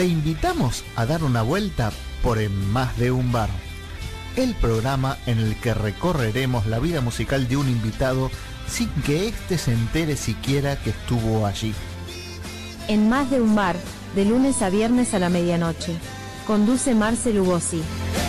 te invitamos a dar una vuelta por En Más de un Bar, el programa en el que recorreremos la vida musical de un invitado sin que éste se entere siquiera que estuvo allí. En Más de un Bar, de lunes a viernes a la medianoche. Conduce Marce Lugosi.